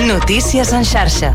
Notícies en xarxa.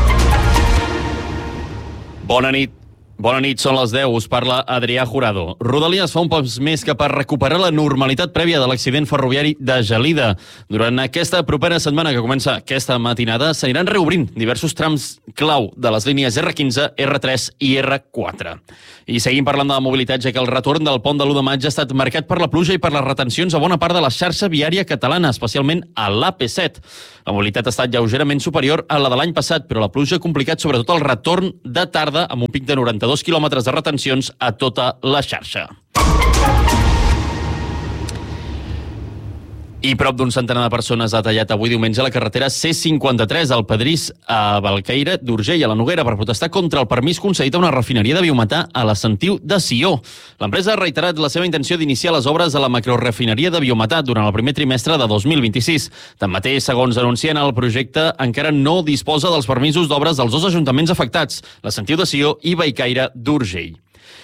Bona nit, són les 10, us parla Adrià Jurado. Rodalies fa un pas més que per recuperar la normalitat prèvia de l'accident ferroviari de Gelida. Durant aquesta propera setmana que comença aquesta matinada s'aniran reobrint diversos trams clau de les línies R15, R3 i R4. I seguim parlant de la mobilitat, ja que el retorn del pont de l'1 de maig ha estat marcat per la pluja i per les retencions a bona part de la xarxa viària catalana, especialment a l'AP7. La mobilitat ha estat lleugerament superior a la de l'any passat, però la pluja ha complicat sobretot el retorn de tarda amb un pic de 92 quilòmetres de retencions a tota la xarxa. I prop d'un centenar de persones ha tallat avui diumenge la carretera C53 al Pedrís a Balqueira d'Urgell, a la Noguera, per protestar contra el permís concedit a una refineria de biometà a la Sentiu de Sió. L'empresa ha reiterat la seva intenció d'iniciar les obres a la macrorefineria de biometà durant el primer trimestre de 2026. Tanmateix, segons anuncien, el projecte encara no disposa dels permisos d'obres dels dos ajuntaments afectats, la Sentiu de Sió i Bellcaire d'Urgell.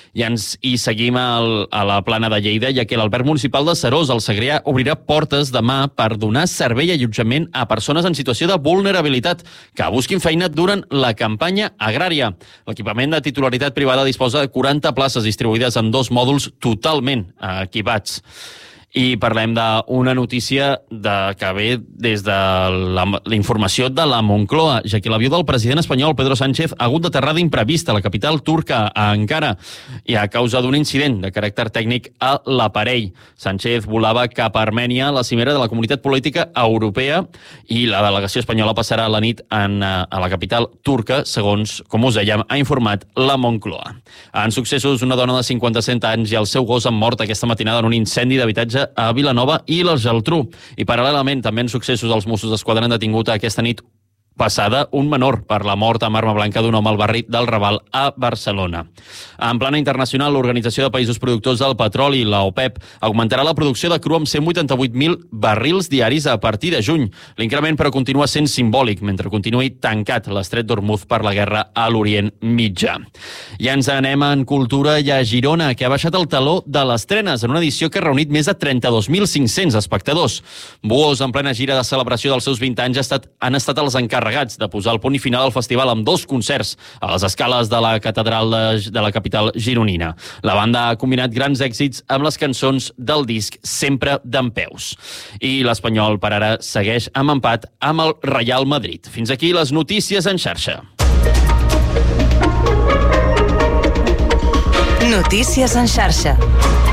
I seguim a la plana de Lleida, ja que l'Alberg Municipal de Serós, al Segrià, obrirà portes demà per donar servei i allotjament a persones en situació de vulnerabilitat que busquin feina durant la campanya agrària. L'equipament de titularitat privada disposa de 40 places distribuïdes en 2 mòduls totalment equipats. I parlem d'una notícia que ve des de la informació de la Moncloa, ja que l'avió del president espanyol Pedro Sánchez ha hagut d'aterrar d'imprevist a la capital turca, a Ankara, i a causa d'un incident de caràcter tècnic a l'aparell. Sánchez volava cap a Armènia, la cimera de la Comunitat Política Europea, i la delegació espanyola passarà la nit a la capital turca, segons, com us dèiem, ha informat la Moncloa. En successos, una dona de 57 anys i el seu gos han mort aquesta matinada en un incendi d'habitatge a Vilanova i la Geltrú. I paral·lelament, també en successos, els Mossos d'Esquadra han detingut aquesta nit passada un menor per la mort amb arma blanca d'un home al barri del Raval a Barcelona. En plana internacional, l'Organització de Països Productors del Petroli, la OPEP, augmentarà la producció de cru amb 188.000 barrils diaris a partir de juny. L'increment, però, continua sent simbòlic, mentre continuï tancat l'estret d'Hormuz per la guerra a l'Orient Mitjà. I ens anem en cultura i a Girona, que ha baixat el taló de les estrenes en una edició que ha reunit més de 32.500 espectadors. Buhos, en plena gira de celebració dels seus 20 anys, han estat els encarregats de posar el punt i final al festival amb 2 concerts a les escales de la catedral de la capital gironina. La banda ha combinat grans èxits amb les cançons del disc Sempre dempeus. I l'Espanyol, per ara, segueix amb empat amb el Real Madrid. Fins aquí les notícies en xarxa. Notícies en xarxa.